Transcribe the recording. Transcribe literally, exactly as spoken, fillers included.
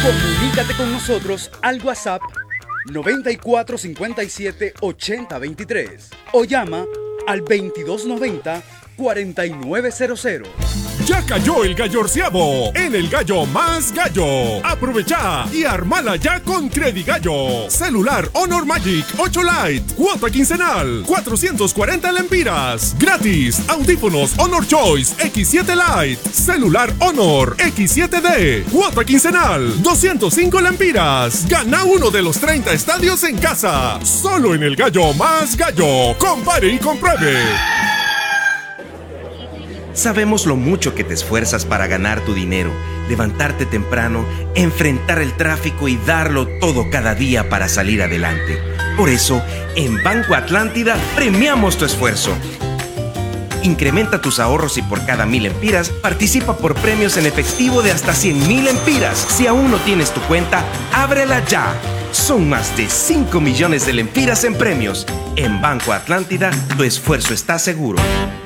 Comunícate con nosotros al WhatsApp noventa y cuatro cincuenta y siete ochenta veintitrés o llama al veintidós noventa cuarenta y nueve cero cero. Ya cayó el gallorciavo en el gallo más gallo. Aprovecha y armala ya con Credigallo. Celular Honor Magic ocho Lite, cuota quincenal, cuatrocientos cuarenta lempiras. Gratis, audífonos Honor Choice equis siete Lite. Celular Honor equis siete D, cuota quincenal, doscientos cinco lempiras. Gana uno de los treinta estadios en casa. Solo en el gallo más gallo. Compare y compruebe. Sabemos lo mucho que te esfuerzas para ganar tu dinero, levantarte temprano, enfrentar el tráfico y darlo todo cada día para salir adelante. Por eso, en Banco Atlántida premiamos tu esfuerzo. Incrementa tus ahorros y por cada mil empiras participa por premios en efectivo de hasta cien mil empiras. Si aún no tienes tu cuenta, ábrela ya. Son más de cinco millones de lempiras en premios. En Banco Atlántida, tu esfuerzo está seguro.